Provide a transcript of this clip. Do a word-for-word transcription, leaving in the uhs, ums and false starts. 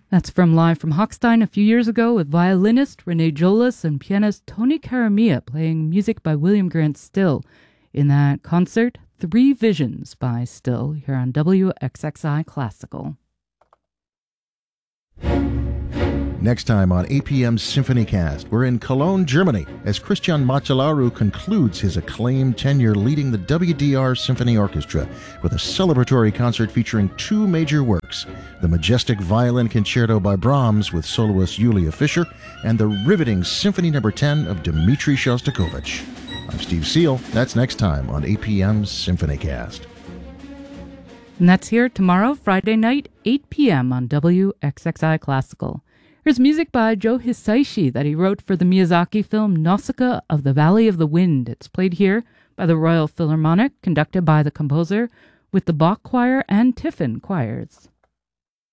That's from Live from Hochstein a few years ago with violinist Renee Jolis and pianist Tony Caramia playing music by William Grant Still. In that concert, Three Visions by Still here on W X X I Classical. Next time on A P M's Symphony Cast, we're in Cologne, Germany, as Christian Macellaro concludes his acclaimed tenure leading the W D R Symphony Orchestra with a celebratory concert featuring two major works, the majestic Violin Concerto by Brahms with soloist Julia Fischer, and the riveting Symphony Number ten of Dmitri Shostakovich. I'm Steve Seal. That's next time on A P M's Symphony Cast. And that's here tomorrow, Friday night, eight p.m. on W X X I Classical. Here's music by Joe Hisaishi that he wrote for the Miyazaki film Nausicaa of the Valley of the Wind. It's played here by the Royal Philharmonic, conducted by the composer, with the Bach Choir and Tiffin choirs.